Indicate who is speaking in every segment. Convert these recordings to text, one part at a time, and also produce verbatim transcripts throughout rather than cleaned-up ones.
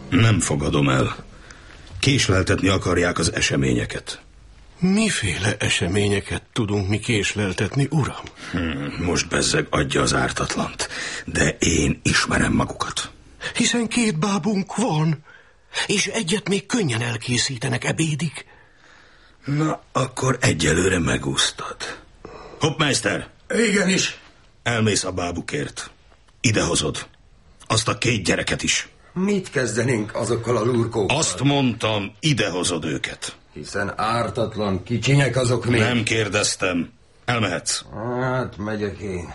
Speaker 1: Nem fogadom el. Késleltetni akarják az eseményeket.
Speaker 2: Miféle eseményeket tudunk mi késleltetni, uram?
Speaker 1: Hmm, most bezzeg adja az ártatlant, de én ismerem magukat.
Speaker 2: Hiszen két bábunk van, és egyet még könnyen elkészítenek ebédig.
Speaker 1: Na, akkor egyelőre megúsztad. Hoppmeister!
Speaker 3: Igenis.
Speaker 1: Elmész a bábukért. Idehozod. Azt a két gyereket is.
Speaker 3: Mit kezdenénk azokkal a lurkókkal?
Speaker 1: Azt mondtam, idehozod őket.
Speaker 3: Hiszen ártatlan kicsinyek azok még.
Speaker 1: Nem kérdeztem. Elmehetsz.
Speaker 3: Hát, megyek én.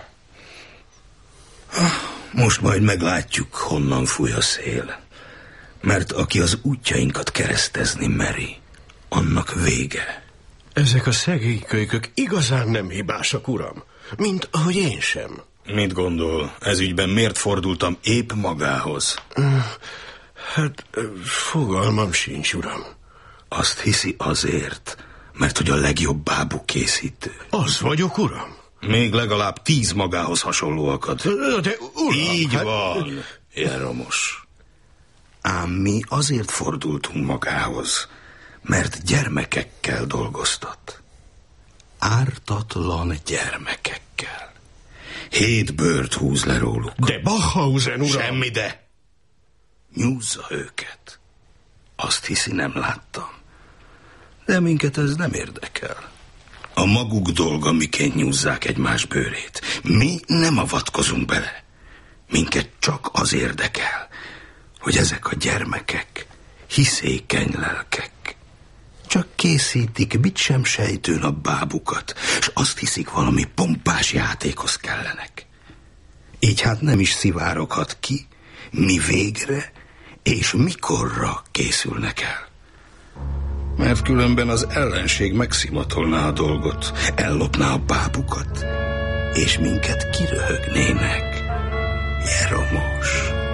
Speaker 1: Most majd meglátjuk, honnan fúj a szél. Mert aki az útjainkat keresztezni meri, annak vége.
Speaker 2: Ezek a szegény kölykök igazán nem hibásak, uram. Mint ahogy én sem.
Speaker 1: Mit gondol, ez ügyben miért fordultam épp magához?
Speaker 2: Hát, fogalmam sincs, uram.
Speaker 1: Azt hiszi azért, mert hogy a legjobb bábuk készítő.
Speaker 2: Az vagyok, uram.
Speaker 1: Még legalább tíz magához hasonlóakat.
Speaker 2: De, uram...
Speaker 1: Így
Speaker 2: hát...
Speaker 1: van, Jeromos. Ám mi azért fordultunk magához, mert gyermekekkel dolgoztat. Ártatlan gyermekekkel. Hét bőrt húz le róluk.
Speaker 2: De Bachhausen, uram!
Speaker 1: Semmi de. Nyúzza őket. Azt hiszi, nem láttam. De minket ez nem érdekel. A maguk dolga, miként nyúzzák egymás bőrét. Mi nem avatkozunk bele. Minket csak az érdekel, hogy ezek a gyermekek hiszékeny lelkek. Csak készítik mit sem sejtőn a bábukat, és azt hiszik, valami pompás játékhoz kellenek. Így hát nem is szivároghat ki, mi végre és mikorra készülnek el. Mert különben az ellenség megszimatolná a dolgot, ellopná a bábukat, és minket kiröhögnének. Jeromos.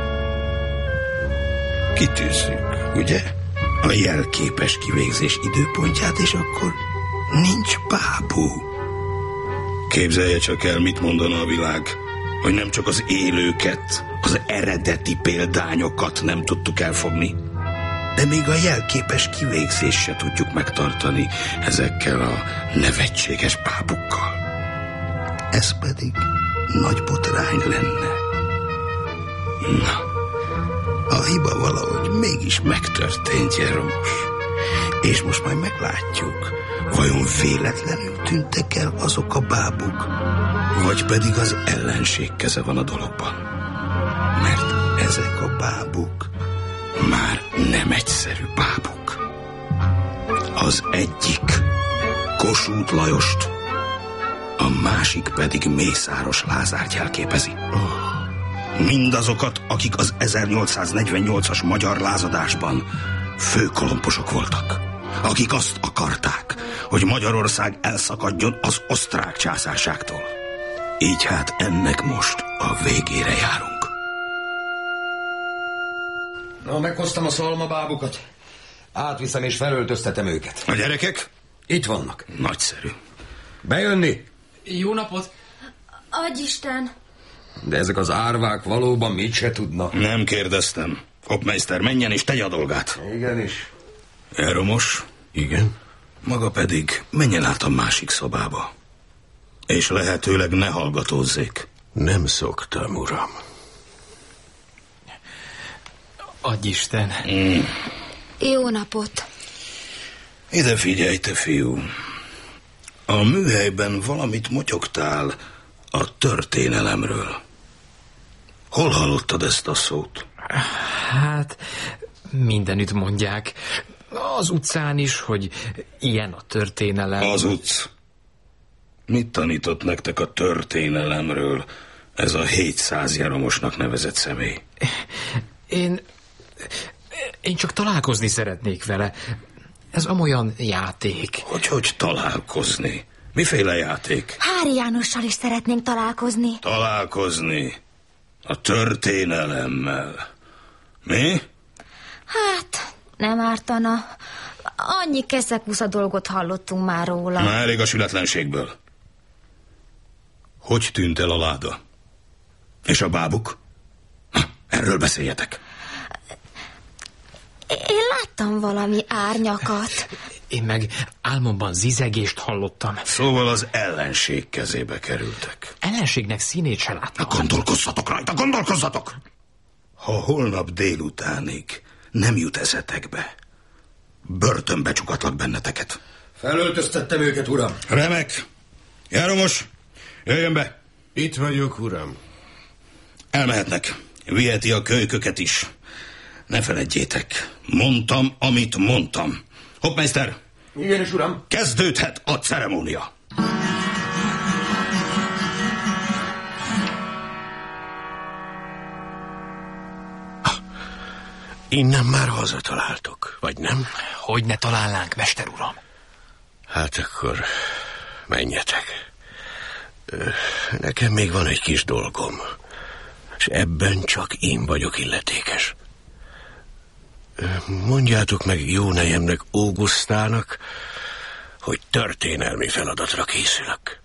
Speaker 1: Kitűzzük, ugye? A jelképes kivégzés időpontját, és akkor nincs bábú. Képzelje csak el, mit mondana a világ, hogy nem csak az élőket, az eredeti példányokat nem tudtuk elfogni, de még a jelképes kivégzést se tudjuk megtartani ezekkel a nevetséges bábukkal. Ez pedig nagy botrány lenne. Na, a hiba valahogy mégis megtörtént, Jeromos. És most majd meglátjuk, vajon véletlenül tűntek el azok a bábuk, vagy pedig az ellenség keze van a dologban. Mert ezek a bábuk már nem egyszerű bábuk. Az egyik Kossuth Lajost, a másik pedig Mészáros Lázárt jelképezi. Mindazokat, akik az ezernyolcszáznegyvennyolcas magyar lázadásban főkolomposok voltak. Akik azt akarták, hogy Magyarország elszakadjon az osztrák császárságtól. Így hát ennek most a végére járunk.
Speaker 3: Na, meghoztam a szalmabábukat. Átviszem és felöltöztetem őket.
Speaker 1: A gyerekek?
Speaker 3: Itt vannak.
Speaker 1: Nagyszerű.
Speaker 3: Bejönni?
Speaker 4: Jó napot!
Speaker 5: Adj Isten!
Speaker 3: De ezek az árvák valóban mit se tudnak.
Speaker 1: Nem kérdeztem. Hoppmeister, menjen és tegye a dolgát.
Speaker 3: Igenis.
Speaker 1: Jeromos?
Speaker 2: Igen?
Speaker 1: Maga pedig menjen át a másik szobába. És lehetőleg ne hallgatózzék.
Speaker 2: Nem szoktam, uram.
Speaker 4: Adj Isten!
Speaker 1: Mm.
Speaker 5: Jó napot!
Speaker 1: Ide figyelj, te fiú. A műhelyben valamit motyogtál a történelemről. Hol hallottad ezt a szót?
Speaker 4: Hát, mindenütt mondják. Az utcán is, hogy ilyen a történelem.
Speaker 1: Az utc. Mit tanított nektek a történelemről ez a hétszáz Jeromosnak nevezett személy?
Speaker 4: Én... Én csak találkozni szeretnék vele. Ez amolyan játék.
Speaker 1: Hogy hogy találkozni? Miféle játék?
Speaker 5: Hári Jánossal is szeretnénk találkozni.
Speaker 1: Találkozni? A történelemmel. Mi?
Speaker 5: Hát, nem ártana. Annyi keszekusza dolgot hallottunk már róla.
Speaker 1: Na, elég a sületlenségből. Hogy tűnt el a láda? És a bábuk? Na, erről beszéljetek.
Speaker 5: láttam valami árnyakat.
Speaker 4: Én meg álmomban zizegést hallottam.
Speaker 1: Szóval az ellenség kezébe kerültek.
Speaker 4: Ellenségnek színét se láttam.
Speaker 1: Gondolkozzatok rajta, gondolkozzatok! Ha holnap délutánig nem jut eszetekbe, börtönbe csukatlak benneteket.
Speaker 3: Felöltöztettem őket, uram.
Speaker 1: Remek. Járomos, jöjjön be.
Speaker 2: Itt vagyok, uram.
Speaker 1: Elmehetnek. Viheti a kölyköket is. Ne feledjétek, mondtam, amit mondtam. Hoppmeister!
Speaker 3: Igenis, uram.
Speaker 1: Kezdődhet a ceremónia.
Speaker 2: Innen már hazataláltok, vagy nem?
Speaker 4: Hogy ne találnánk, mester uram?
Speaker 2: Hát akkor menjetek. Nekem még van egy kis dolgom, és ebben csak én vagyok illetékes. Mondjátok meg jó nejemnek, Augusztának, hogy történelmi feladatra készülök.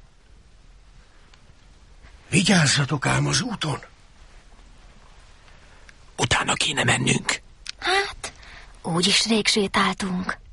Speaker 2: Vigyázzatok ám az úton.
Speaker 4: Utána kéne mennünk.
Speaker 5: Hát, úgyis rég sétáltunk.